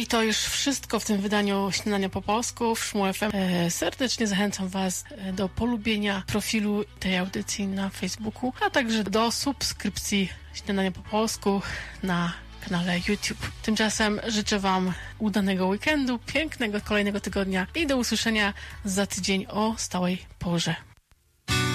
I to już wszystko w tym wydaniu Śniadania po polsku w Szmu FM. Serdecznie zachęcam Was do polubienia profilu tej audycji na Facebooku, a także do subskrypcji Śniadania po polsku na kanale YouTube. Tymczasem życzę Wam udanego weekendu, pięknego kolejnego tygodnia i do usłyszenia za tydzień o stałej porze.